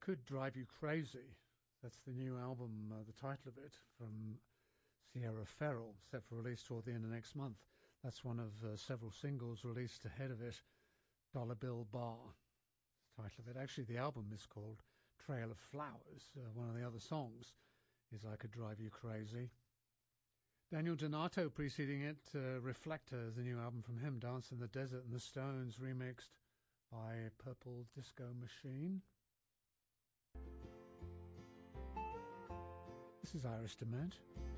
Could Drive You Crazy. That's the new album, the title of it, from Sierra Ferrell, set for release toward the end of next month. That's one of several singles released ahead of it. Dollar Bill Bar, the title of it. Actually, the album is called Trail of Flowers. One of the other songs is I Could Drive You Crazy. Daniel Donato preceding it, Reflector is the new album from him, Dance in the Desert and the Stones, remixed by Purple Disco Machine. This is Iris DeMent.